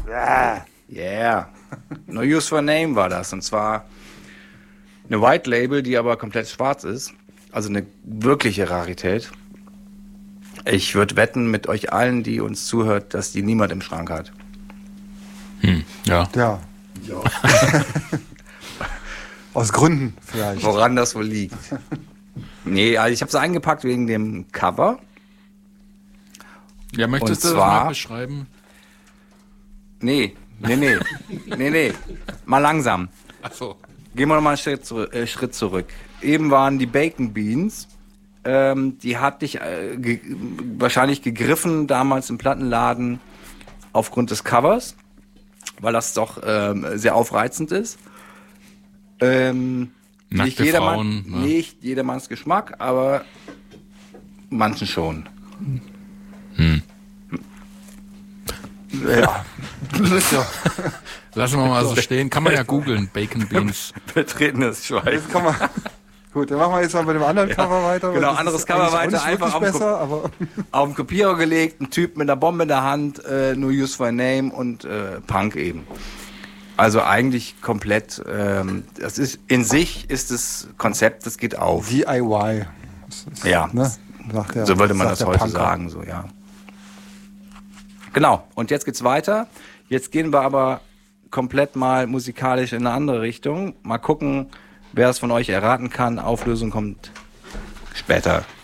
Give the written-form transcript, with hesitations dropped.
Yeah. No Use for a Name war das. Und zwar eine White Label, die aber komplett schwarz ist. Also eine wirkliche Rarität. Ich würde wetten mit euch allen, die uns zuhört, dass die niemand im Schrank hat. Ja. Ja. Aus Gründen vielleicht. Woran das wohl liegt. Nee, also ich habe es eingepackt wegen dem Cover. Ja, möchtest du das mal beschreiben? Nee. Mal langsam. Ach so. Gehen wir nochmal einen Schritt zurück. Eben waren die Bacon Beans. Die hatte ich wahrscheinlich gegriffen damals im Plattenladen aufgrund des Covers, weil das doch sehr aufreizend ist. Nicht jedermanns Geschmack, aber manchen schon. Ja. Lassen wir mal so stehen. Kann man ja googeln, Bacon Beans. Betretenes Schweigen. Gut, dann machen wir jetzt mal mit dem anderen Cover weiter. Genau, anderes Cover weiter. Einfach auf den Kopierer gelegt, ein Typ mit einer Bombe in der Hand, No Use for a Name und Punk eben. Also eigentlich komplett, das ist in sich ist das Konzept, das geht auf. DIY. Ja, ne? So würde man das heute sagen, so ja. Genau, und jetzt geht's weiter. Jetzt gehen wir aber komplett mal musikalisch in eine andere Richtung. Mal gucken, wer es von euch erraten kann. Auflösung kommt später.